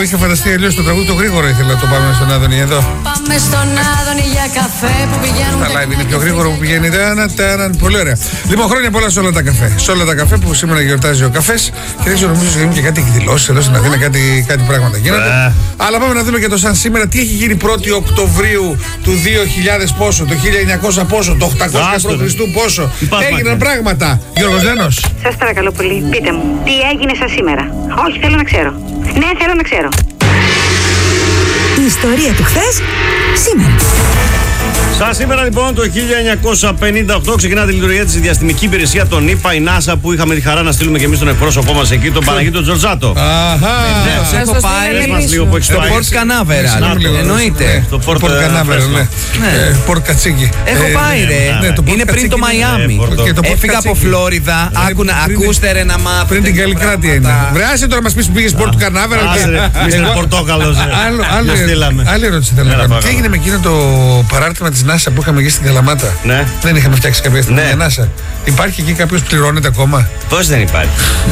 είχα φανταστεί αλλιώς το τραγούδι το γρήγορο ήθελα να το πάμε στον Άδωνη εδώ. Πάμε στον Άδωνη για καφέ που πηγαίνουμε. Τα live είναι πιο γρήγορο που πηγαίνει. Πολύ ωραία. Λοιπόν, χρόνια πολλά σε όλα τα καφέ. Σε όλα τα καφέ που σήμερα γιορτάζει ο καφές. Και δεν ξέρω, νομίζω ότι γίνουν και κάτι εκδηλώσεις εδώ στην Αθήνα, κάτι πράγματα γίνονται. Αλλά πάμε να δούμε και το σαν σήμερα τι έχει γίνει 1η Οκτωβρίου του 2000 πόσο, το 1900 πόσο, το 800 π.Χ. πόσο. Έγιναν πράγματα. Γιώργος Δένος. Σας παρακαλώ πολύ, πείτε μου, τι έγινε σας σήμερα? Όχι, θέλω να ξέρω. Ναι, θέλω να ξέρω. Η ιστορία του χθες, σήμερα. Σήμερα λοιπόν το 1958 ξεκινά τη λειτουργία της διαστημική υπηρεσία των ΗΠΑ, η NASA, που είχαμε τη χαρά να στείλουμε και εμείς τον εκπρόσωπό μας εκεί, τον Παναγίτο Τζορτζάτο. Αχα! Έχω πάει στο Πορτ Κανάβερα. Εννοείται. Στο Πορτ Κανάβερα, ναι. Πορτ Κατσίκι. Έχω πάει, ρε. Είναι πριν το Μαϊάμι. Έφυγα από Φλόριδα. Ακούστε, ρε, να μάθετε. Πριν την Καλλικράτεια είναι. Βρεάσε τώρα να μας πεις που πήγες Πορτ Κανάβερα. Είσαι πορτόκαλος. Άλλη ερώτηση θέλω να κάνω. Τι έγινε με εκείνο το παράρτημα της NASA που είχαμε εκεί στην Καλαμάτα? Ναι. Δεν είχαμε φτιάξει κάποια στιγμή για NASA. Υπάρχει εκεί κάποιος που πληρώνεται ακόμα? Πώς δεν υπάρχει?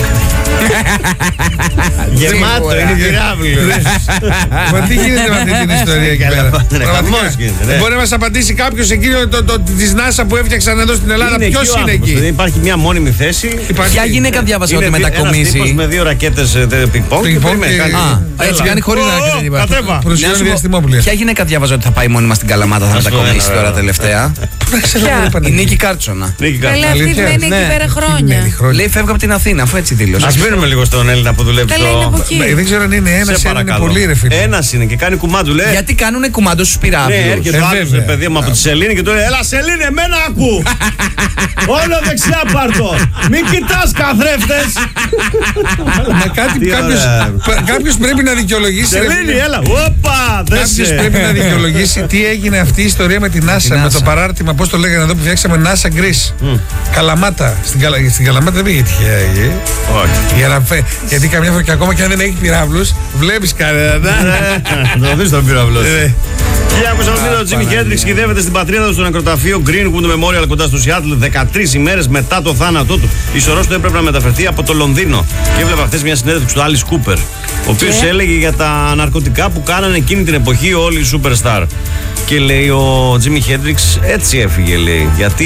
Γεμάτο, είναι πυράβλιο. Μα τι γίνεται με αυτή την ιστορία εκεί πέρα? Δεν μπορεί να μας απαντήσει κάποιος εκείνο της NASA που έφτιαξαν εδώ στην Ελλάδα? Ποιος είναι εκεί? Δεν υπάρχει μια μόνιμη θέση. Ποια γυναίκα διάβασε ότι μετακομίζει? Ένας τύπος με 2 ρακέτες πινκ-πονγκ. Έτσι κάνει χωρίς να κατέβα. Προσφέρει διαστημόπλια. Ποια γυναίκα διάβαζε ότι θα πάει μόνιμα στην Καλαμάτα, θα μετακομίσει τώρα τελευταία? Η Νίκη Κάρτσονα. Καλά, αυτή μένει εκεί πέρα χρόνια. Λέει φεύγω από την Αθήνα, αφού έτσι δήλωσε. Ας μείνουμε λίγο στον Έλληνα που δουλεύει στο. Δεν ξέρω αν είναι ένας, είναι πολύ ρε φίλε. Ένας είναι και κάνει κουμάντου, λέει. Γιατί κάνουνε κουμάντο στους πυράβλους. Ναι, έρχεται ο άλλος, παιδί μου, από τη Σελήνη και του λέει: Έλα, Σελήνη, εμένα ακού! Όλο δεξιά πάρτο! Μην κοιτάς καθρέφτες! Κάποιος πρέπει να δικαιολογήσει. Σελήνη, έλα! Όπα! Κάποιος πρέπει να δικαιολογήσει τι έγινε αυτή η ιστορία με την NASA, με το παράρτημα, πώς το λέγανε εδώ που φτιάξαμε, NASA Greece. Καλαμάτα. Στην Καλαμάτα δεν πήγε τυχαία εκεί. Όχι. Γιατί καμιά φορά και ακόμα και αν δεν έχει πυράβλους, βλέπεις κανένα. Να δεις τον πυράβλο. 1980 ο Τζίμι Χέντριξ κυδεύεται στην πατρίδα του στο νεκροταφείο Greenwood Memorial κοντά στο Σιάτλ 13 ημέρες μετά το θάνατό του. Η σωρός του έπρεπε να μεταφερθεί από το Λονδίνο. Και έβλεπα χθες μια συνέντευξη του Άλις Κούπερ, ο οποίος έλεγε για τα ναρκωτικά που κάνανε εκείνη την εποχή όλοι οι superstar. Και λέει ο Τζίμι Χέντριξ έτσι έφυγε, λέει. Γιατί.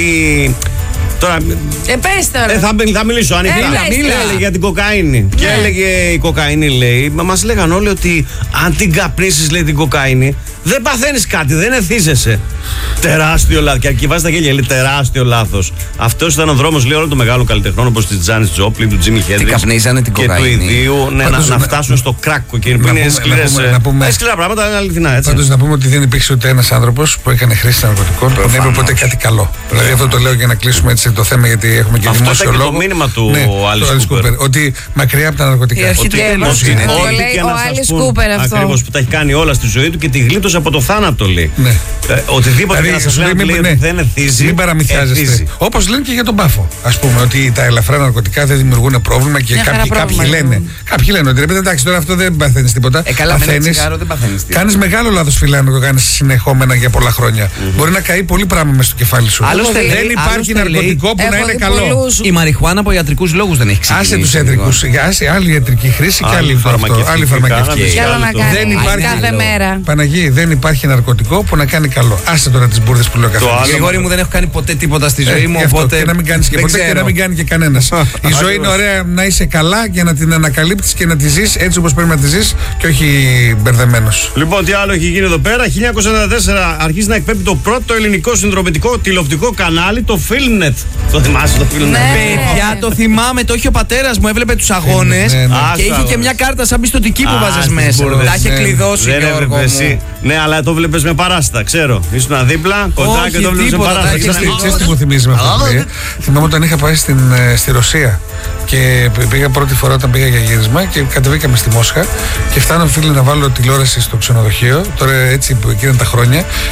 Τώρα. Πες τώρα. Θα μιλήσω ανοιχτά. Έλεγε για την κοκαίνη. Και έλεγε η κοκαίνη, λέει. Μας λέγαν όλοι ότι αν την καπνίσεις, λέει, την κοκαίνη, δεν παθαίνεις κάτι, δεν εθίζεσαι. Τεράστιο λάθος. Και αρκιβάζει τα γέλια, λέει, τεράστιο λάθος. Αυτός ήταν ο δρόμος, λέει, όλων των μεγάλων καλλιτεχνών, όπως της Τζάνις Τζόπλιν, του Τζίμι Χέντριξ. Καπνίζανε την κοκαίνη. Και του ιδίου, να φτάσουν στο κράκ κοκαίνη, που είναι σκληρά πράγματα, είναι αληθινά, έτσι. Πάντως να πούμε ότι δεν υπήρξε ούτε ένας άνθρωπος που έκανε χρήση ναρκωτικών που δεν είπε ποτέ κάτι καλό. Δηλαδή αυτό το λέω για να κλείσουμε έτσι το θέμα, γιατί έχουμε και δημόσιο λόγο. Αυτό το μήνυμα του Άλις Κούπερ. Ότι μακριά από τα ναρκωτικά. Η αρχή του τέλους είναι. Ο Άλις Κούπερ αυτό. Ακριβώς, που τα έχει κάνει όλα στη ζωή του και τη γλίτωσε από το θάνατο, λέει. Οτιδήποτε να σας λέει ότι δεν εθίζει. Μην παραμυθιάζεστε. Όπως λένε και για τον πάφο. Ας πούμε ότι τα ελαφρά ναρκωτικά δεν δημιουργούν πρόβλημα και κάποιοι λένε ότι εντάξει, τώρα αυτό δεν παθαίνεις τίποτα. Καλά, με ένα τσιγάρο δεν παθαίνεις τίποτα. Κάνεις μεγάλο λάθος, φίλε, αν το κάνεις συνεχόμενα για πολλά χρόνια. Μπορεί να καεί πολύ πράγμα μέσα στο κεφάλι σου. Δεν υπάρχει ναρκωτικό που να είναι καλό. Η μαριχουάνα από ιατρικούς λόγους δεν έχει ξεκινήσει. Άσε τους ιατρικούς. Άλλη ιατρική χρήση και άλλη φαρμακευτική. Κάθε μέρα. Παναγί, δεν υπάρχει ναρκωτικό που να κάνει καλό. Άσε τώρα τις μπουρδες που λέω καθόλου. Γρηγόρη μου, δεν έχω κάνει ποτέ τίποτα στη ζωή μου. Οπότε και να μην κάνεις και ποτέ και να μην κάνει και κανένας. Η ζωή είναι ωραία να είσαι καλά για να την ανακαλύπτεις και να τη ζεις έτσι όπως πρέπει να τη ζεις και όχι μπερδεμένος. Λοιπόν, τι άλλο έχει γίνει εδώ πέρα? 1994 αρχίζει να εκπέμπει το πρώτο ελληνικό συνδρομητικό τηλεοπτικό κανάλι, το Filmnet. Το θυμάσαι το Filmnet? Παιδιά, το θυμάμαι, το είχε ο πατέρας μου, έβλεπε τους αγώνες και είχε και μια κάρτα σαν πιστωτική που βάζες μέσα. Τα είχε κλειδώσει, Γιώργο μου. Ναι, αλλά το βλέπεις με παράστα, ξέρω. Ήσουν δίπλα, κοντά και το βλέπεις με παράστα. Ξέρεις τι μου θυμίζει με αυτό? Θυμάμαι όταν είχα πάει στη Ρωσία και πήγα πρώτη φορά όταν πήγα για γύρισμα και κατεβήκαμε στη Μόσχα και φτάνω, φίλοι, να βάλω τηλεόραση στο ξενοδοχείο. Τώρα έτσι εκείνα τα χρόνια